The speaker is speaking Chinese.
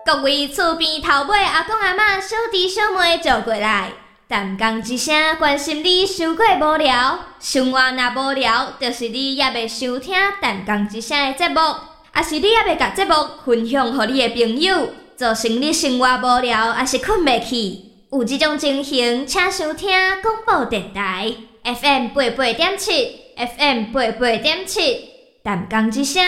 各位厝边头尾阿公阿嬷、小弟小妹坐过来，淡讲一声，关心你伤过无聊。生活若无聊，就是你还未收听淡讲一声的节目，也是你还未甲节目分享予你的朋友，造成你生活无聊，也是困袂去。有这种情形，请收听广播电台 FM 88.7 FM 88.7，淡讲一声。